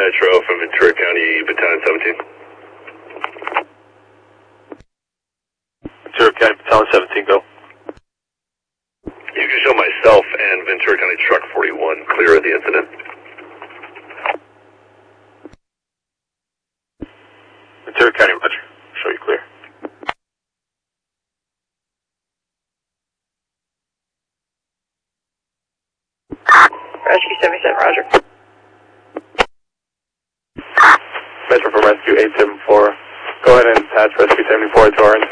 Metro from Ventura County, Battalion 17. Ventura County, Battalion 17, go. You can show myself and Ventura County Truck 41 clear of the incident. Ventura County, roger. Show you clear. Rescue 77, roger. Metro from Rescue 874. Go ahead and patch Rescue 74 to our